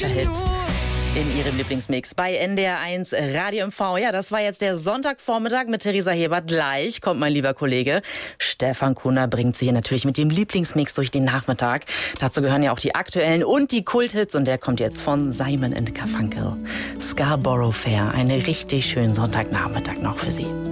Hit in ihrem Lieblingsmix bei NDR1 Radio MV. Ja, das war jetzt der Sonntagvormittag mit Theresa Hebert. Gleich kommt mein lieber Kollege Stefan Kuhner, bringt sie hier natürlich mit dem Lieblingsmix durch den Nachmittag. Dazu gehören ja auch die aktuellen und die Kulthits und der kommt jetzt von Simon & Garfunkel. Scarborough Fair, einen richtig schönen Sonntagnachmittag noch für Sie.